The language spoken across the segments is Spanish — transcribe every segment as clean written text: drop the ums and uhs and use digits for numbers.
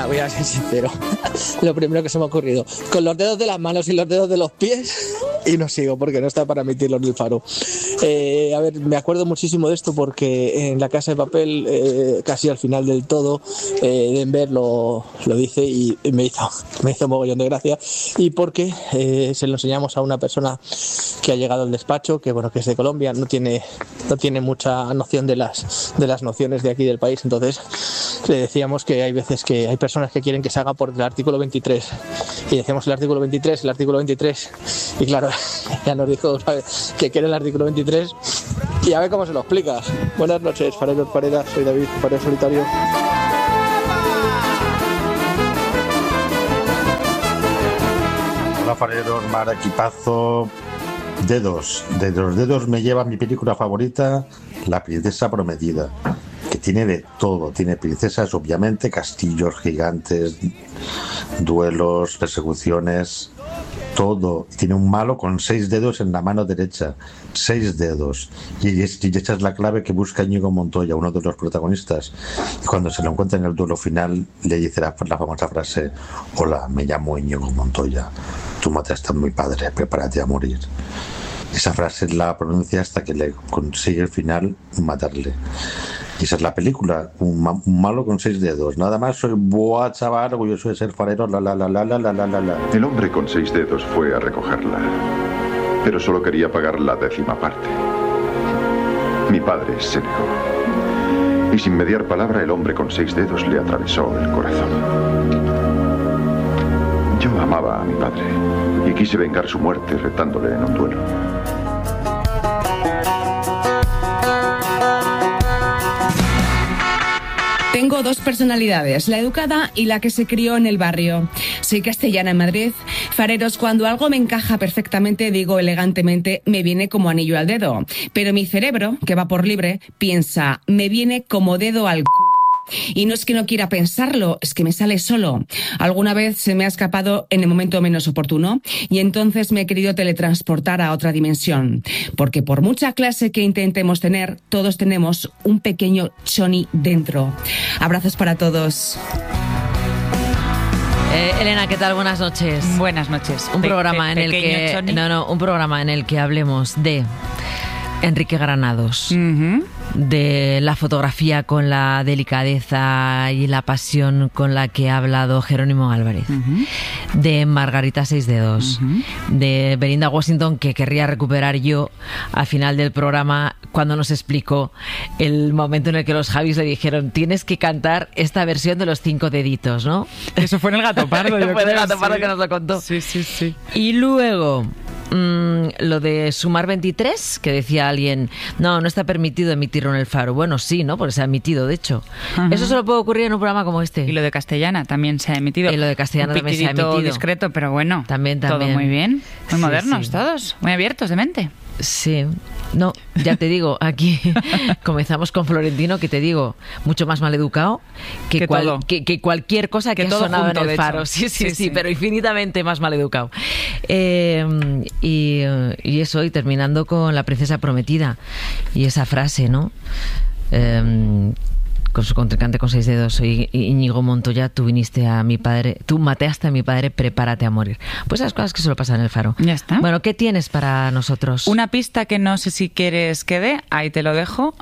Voy a ser sincero, lo primero que se me ha ocurrido, con los dedos de las manos y los dedos de los pies, y no sigo porque no está para emitirlo en el faro. A ver, me acuerdo muchísimo de esto porque en La Casa de Papel, casi al final del todo, Denver lo dice y me hizo mogollón de gracia, y porque se lo enseñamos a una persona que ha llegado al despacho, que bueno, que es de Colombia, no tiene mucha noción de las nociones de aquí del país, entonces le decíamos que hay veces que hay personas que quieren que se haga por el artículo 23 y decíamos el artículo 23 y claro, ya nos dijo, ¿sabes?, que quiere el artículo 23 y a ver cómo se lo explicas. Buenas noches, fareros, fareras, soy David, farero solitario. Hola fareros, mar, equipazo. Dedos, de los dedos me lleva mi película favorita, La Princesa Prometida, que tiene de todo, tiene princesas obviamente, castillos gigantes, duelos, persecuciones, todo. Tiene un malo con 6 dedos en la mano derecha, 6 dedos, y esa es la clave que busca Íñigo Montoya, uno de los protagonistas. Y cuando se lo encuentra en el duelo final le dice la famosa frase: hola, me llamo Íñigo Montoya, tú mataste a mi padre, prepárate a morir. Esa frase la pronuncia hasta que le consigue al final matarle. Y esa es la película, un malo con 6 dedos. Nada más, soy buah, chaval, orgulloso de ser farero, la. El hombre con 6 dedos fue a recogerla, pero solo quería pagar la 10ª parte. Mi padre se negó. Y sin mediar palabra, el hombre con 6 dedos le atravesó el corazón. Yo amaba a mi padre y quise vengar su muerte retándole en un duelo. Tengo 2 personalidades, la educada y la que se crió en el barrio. Soy castellana en Madrid. Fareros, cuando algo me encaja perfectamente, digo elegantemente, me viene como anillo al dedo. Pero mi cerebro, que va por libre, piensa, me viene como dedo al culo. Y no es que no quiera pensarlo, es que me sale solo. Alguna vez se me ha escapado en el momento menos oportuno y entonces me he querido teletransportar a otra dimensión. Porque por mucha clase que intentemos tener, todos tenemos un pequeño choni dentro. Abrazos para todos. Elena, ¿qué tal? Buenas noches. Buenas noches. Un programa en el que hablemos de Enrique Granados, de la fotografía con la delicadeza y la pasión con la que ha hablado Jerónimo Álvarez, de Margarita Seis Dedos, de Belinda Washington, que querría recuperar yo al final del programa cuando nos explicó el momento en el que los Javis le dijeron: tienes que cantar esta versión de los 5 deditos, ¿no? Eso fue en el Gato Pardo. Fue en el Gato Pardo que nos lo contó. Sí. Y luego lo de Sumar 23, que decía alguien, no está permitido emitirlo en el Faro. Bueno, sí, ¿no? Porque se ha emitido, de hecho. Eso solo puede ocurrir en un programa como este. Y lo de Castellana también se ha emitido. Y lo de Castellana también se ha emitido. Discreto, pero bueno. También. Todo muy bien. Muy modernos sí. Todos. Muy abiertos de mente. Sí. No, ya te digo, aquí comenzamos con Florentino, que te digo, mucho más maleducado que cualquier cosa que ha sonado junto, en el Faro. Sí, pero infinitamente más maleducado. Y eso, y terminando con La Princesa Prometida y esa frase, ¿no? Con su contrincante con 6 dedos, soy Íñigo Montoya, tú mataste a mi padre, prepárate a morir. Pues esas cosas que solo pasan en el Faro. Ya está. Bueno, ¿qué tienes para nosotros? Una pista que no sé si quieres que dé, ahí te lo dejo.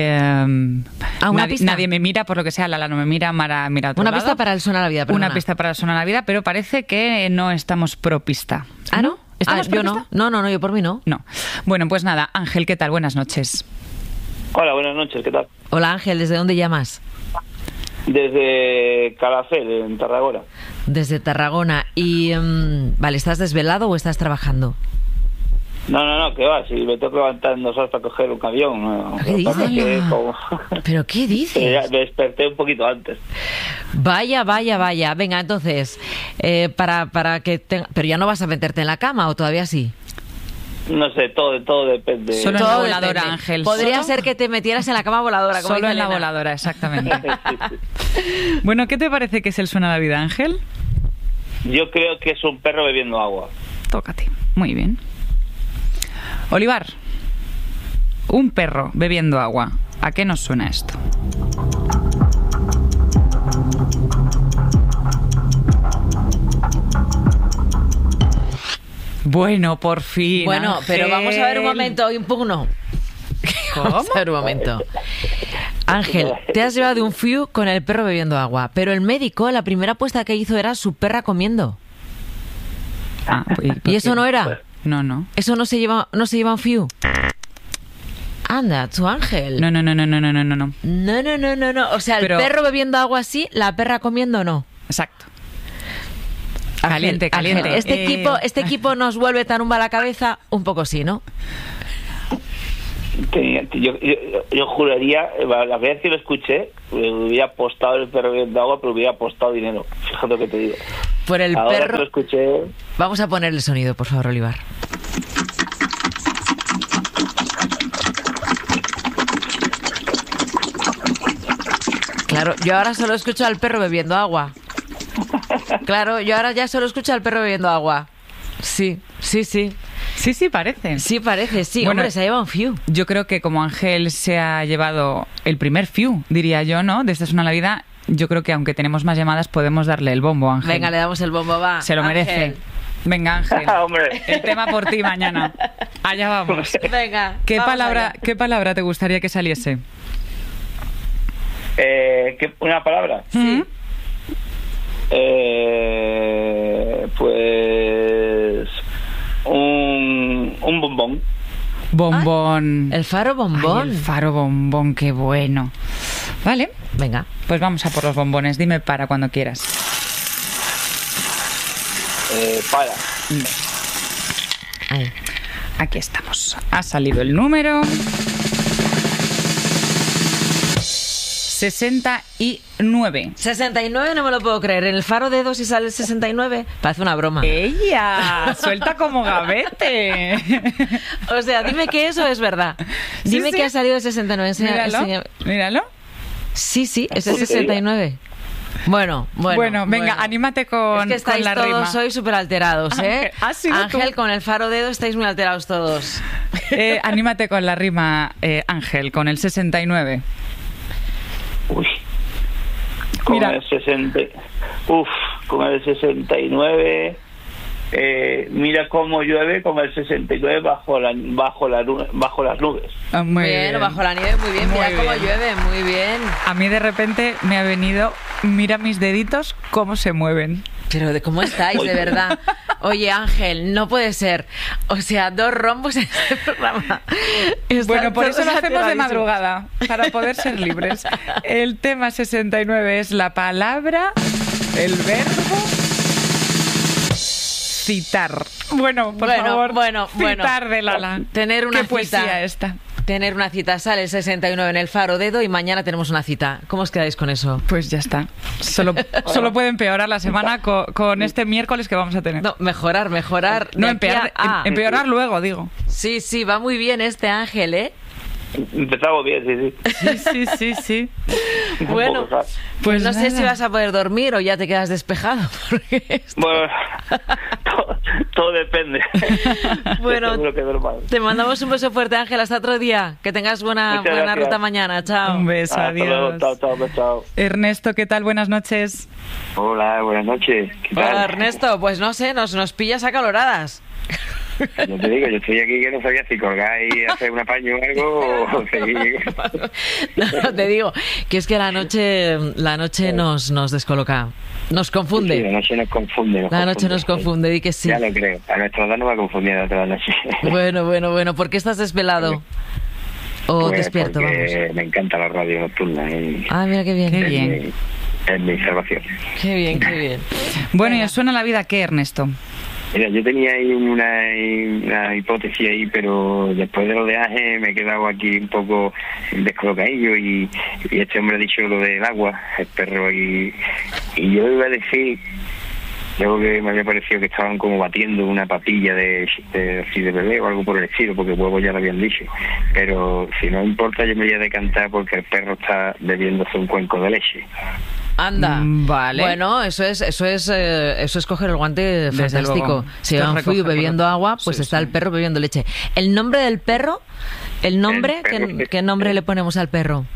Nadie me mira, por lo que sea, Lala no me mira, Mara mira a otro lado. Una pista para el Suena la Vida, perdona. Una pista para el Suena la Vida, pero parece que no estamos pro pista. ¿Ah, no? ¿Estamos pro yo pista? No, yo por mí no. No. Bueno, pues nada, Ángel, ¿qué tal? Buenas noches. Hola, buenas noches, ¿qué tal? Hola Ángel, ¿desde dónde llamas? Desde Calafell, en Tarragona. Desde Tarragona. Y, vale, ¿estás desvelado o estás trabajando? No, que va, si me tengo que levantar en 2 horas para coger un avión. No, ¿Qué dices? ¿Pero qué dices? Me desperté un poquito antes. Vaya. Venga, entonces, para que pero ya no vas a meterte en la cama, ¿o todavía sí? No sé, todo depende. Solo en la voladora, Ángel. Podría ser que te metieras en la cama voladora. Como solo en la voladora, exactamente. Sí. Bueno, ¿qué te parece que es el Suena la Vida, Ángel? Yo creo que es un perro bebiendo agua. Tócate. Muy bien. Olivar, un perro bebiendo agua. ¿A qué nos suena esto? Bueno, por fin. Bueno, Ángel. pero vamos a ver un momento, impugno. ¿Cómo? Vamos a ver un momento. Ángel, te has llevado un fiu con el perro bebiendo agua, pero el médico, la primera apuesta que hizo era su perra comiendo. Ah, ¿Y eso no era? No. ¿Eso no se lleva un fiu? Anda, tu Ángel. No. No. O sea, el perro bebiendo agua sí, la perra comiendo no. Exacto. Ángel, Caliente. Este equipo nos vuelve tan umba la cabeza, un poco sí, ¿no? Yo juraría, la vez que lo escuché, hubiera apostado el perro bebiendo agua, pero hubiera apostado dinero. Fíjate lo que te digo. Por el Ahora perro. Que lo escuché... Vamos a poner el sonido, por favor, Olivar. Claro, yo ahora solo escucho al perro bebiendo agua. Claro, yo ahora ya solo escucho al perro bebiendo agua. Sí. Sí, parece. Sí, parece, sí. Bueno, hombre, se ha llevado un fiu. Yo creo que como Ángel se ha llevado el primer fiu, diría yo, ¿no? De Esta es una Navidad, yo creo que aunque tenemos más llamadas podemos darle el bombo, Ángel. Venga, le damos el bombo, va. Se lo Ángel. merece. Venga, Ángel. Hombre. El tema por ti mañana. Allá vamos. Venga. ¿Qué vamos allá. palabra te gustaría que saliese? ¿Una palabra? Sí. Pues... Un bombón. Bombón. El faro bombón. Ay, el faro bombón, qué bueno. Vale, Venga. pues vamos a por los bombones. Dime para cuando quieras. Para. Ahí. Aquí estamos. Ha salido el número 69. 69 no me lo puedo creer. En el faro de 2 y sale el 69. Parece una broma. ¡Ella! Suelta como gavete. O sea, dime que eso es verdad. Dime sí. que ha salido el 69. Míralo. Sí, es el 69. Bueno, venga, anímate con, es que estáis con la rima. todos hoy súper alterados, ¿eh? Ángel, con el faro dedo estáis muy alterados todos. Anímate con la rima, Ángel, con el 69. Uy. Con Mira. el 60. Con el 69. Mira cómo llueve con el 69 bajo las nubes. Muy bien, bajo la nieve, muy bien. Mira cómo llueve, muy bien. A mí de repente me ha venido, mira mis deditos cómo se mueven. Pero de cómo estáis, de verdad. Oye, Ángel, no puede ser. O sea, 2 rombos en este programa. Bueno, por eso lo hacemos de alteradísimos. madrugada, para poder ser libres. El tema 69 es la palabra, el verbo... citar. Bueno, por favor. Citar de Lala. Tener una ¿Qué cita. poesía esta? Tener una cita. Sale el 69 en el faro dedo y mañana tenemos una cita. ¿Cómo os quedáis con eso? Pues ya está. Solo puede empeorar la semana con este miércoles que vamos a tener. No, mejorar. No, empeorar luego, digo. Sí, va muy bien este Ángel, ¿eh? Empezamos bien, Sí. Bueno, pues no sé si vas a poder dormir o ya te quedas despejado. Bueno, todo depende. Bueno, Seguro que duermas. te mandamos un beso fuerte, Ángel. Hasta otro día. Que tengas buena ruta mañana. Chao. Un beso, Hasta adiós. luego, chao. Ernesto, ¿qué tal? Buenas noches. Hola, buenas noches. ¿Qué tal? Hola, Ernesto. Pues no sé, nos pillas acaloradas. Yo te digo, yo estoy aquí que no sabía si colgar y hacer un apaño o algo o seguir. No, te digo que es que la noche nos descoloca, nos confunde. Sí, la noche nos confunde. La noche nos confunde, di que sí. Ya lo creo. A nuestra edad no va a confundir a toda la noche. Bueno. ¿Por qué estás desvelado? ¿O Pues despierto, porque vamos? me encanta la radio nocturna. Ah, mira qué bien. Es mi salvación. Qué bien. Bueno, ¿y os suena la vida qué, Ernesto? Mira, yo tenía ahí una hipótesis ahí, pero después de lo de Ángel me he quedado aquí un poco descolocadillo y este hombre ha dicho lo del agua, el perro, y yo iba a decir, luego que me había parecido que estaban como batiendo una papilla de bebé o algo por el estilo, porque huevos ya lo habían dicho, pero si no importa yo me voy a decantar porque el perro está bebiéndose un cuenco de leche. Anda. Vale. Bueno, eso es coger el guante fantástico. luego. Si va un fuyu bebiendo agua, pues está el perro bebiendo leche. ¿El nombre del perro? ¿Qué nombre le ponemos al perro?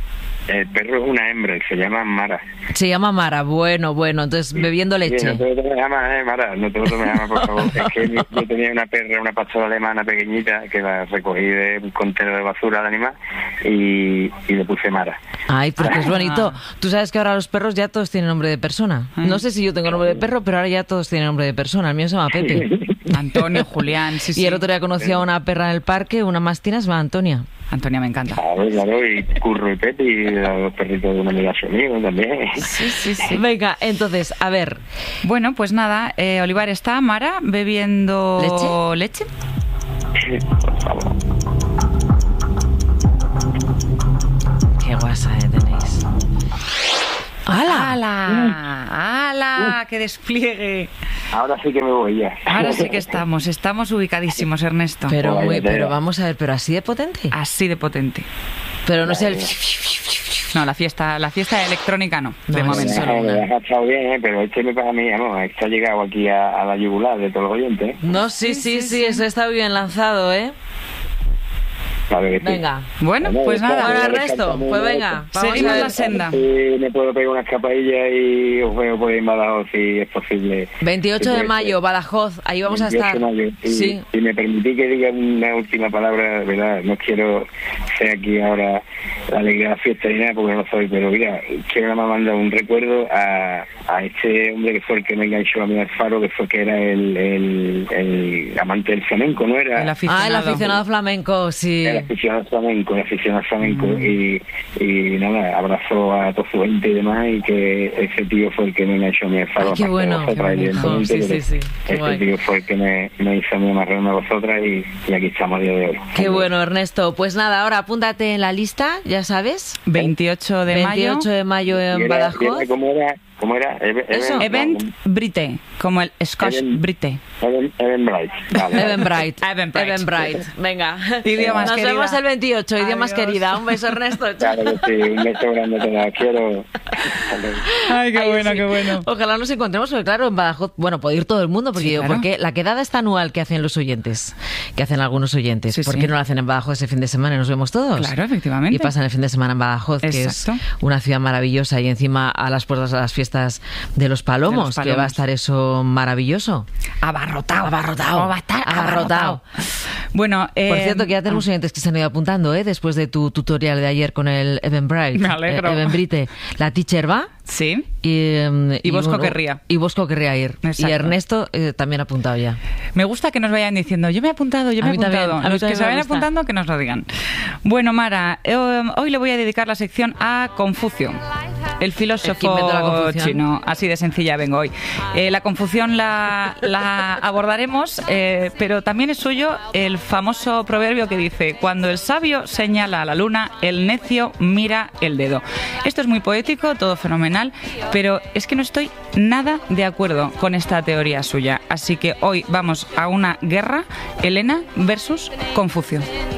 El perro es una hembra y se llama Mara. Se llama Mara, bueno, entonces bebiendo leche. Sí, no te lo llamas, Mara, no te lo llamas, por favor. Es que yo tenía una perra, una pastora alemana pequeñita, que la recogí de un contenedor de basura al animal y le puse Mara. Ay, porque es bonito. Tú sabes que ahora los perros ya todos tienen nombre de persona. No sé si yo tengo nombre de perro, pero ahora ya todos tienen nombre de persona. El mío se llama Pepe. Antonio, Julián, sí. Y el otro día conocí a una perra en el parque, una mastina, se llama Antonia. Antonia me encanta. Claro, y Curro y Pepe y los perritos de una amiga mío también. Sí. Venga, entonces, a ver. Bueno, pues nada, Olivar, está Mara bebiendo leche. Por favor. Qué guasa tenéis. ¡Hala! ¡Qué despliegue! Ahora sí que me voy ya. Ahora sí que estamos ubicadísimos, Ernesto. Pero vamos a ver, pero así de potente. Así de potente. Pero no sé el... No, la fiesta electrónica no, de momento. Ha estado bien, pero este me pasa a mí, está llegado aquí a la yugular de todos los oyentes. No, sí, eso está bien lanzado, ¿eh? Venga. Bueno, pues nada. Bueno, Ernesto, pues venga, seguimos la senda. Me puedo pegar una escapadilla y os veo por ahí en Badajoz si es posible. 28 de mayo, Badajoz, ahí vamos a estar. Sí. Si me permitís que diga una última palabra, ¿verdad? No quiero ser aquí ahora la alegría de la fiesta ni nada porque no soy, pero mira, quiero nada más mandar un recuerdo a este hombre que fue el que me enganchó a mí al faro, que era el amante del flamenco, ¿no era? El aficionado flamenco, sí. El aficionado flamenco y nada, abrazó a toda su gente y demás, y que ese tío fue el que me enganchó a mí al faro. Ay, qué bueno. Sí. Ese tío fue el que me hizo a mí amarrarme a vosotras y aquí estamos a día de hoy. Qué bueno, Ernesto. Pues nada, ahora apúntate en la lista, ya sabes. 28 de mayo en Badajoz. ¿Cómo era? Event Brite, como el Scotch Brite. Eventbrite. Eventbrite. Venga. Idiomas Nos querida. vemos el 28. Idiomas querida. Un beso, Ernesto. Claro que sí. Un beso grande, te la quiero. Ay, qué bueno. Ojalá nos encontremos, porque claro, en Badajoz, bueno, puede ir todo el mundo, porque, claro. porque la quedada está anual que hacen los oyentes, que hacen algunos oyentes. Sí, ¿Por qué no la hacen en Badajoz ese fin de semana y nos vemos todos? Claro, efectivamente. Y pasan el fin de semana en Badajoz, Exacto. que es una ciudad maravillosa, y encima a las puertas de las fiestas de los Palomos, que va a estar eso maravilloso. Abarrotado. Va a estar abarrotado. Bueno, por cierto, que ya tenemos oyentes que se han ido apuntando, después de tu tutorial de ayer con el Eventbrite. Me alegro. Eventbrite. La teacher va. Sí. Y Bosco querría. Y Bosco querría ir. Exacto. Y Ernesto también ha apuntado ya. Me gusta que nos vayan diciendo, yo me he apuntado. Los que se vayan apuntando, que nos lo digan. Bueno, Mara, hoy le voy a dedicar la sección a Confucio, el filósofo chino. Así de sencilla vengo hoy. La confusión la abordaremos, pero también es suyo el famoso proverbio que dice: cuando el sabio señala a la luna, el necio mira el dedo. Esto es muy poético, todo fenomenal, pero es que no estoy nada de acuerdo con esta teoría suya. Así que hoy vamos a una guerra, Helena versus Confucio.